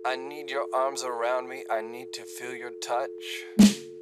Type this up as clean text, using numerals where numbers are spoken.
I need your arms around me. I need to feel your touch.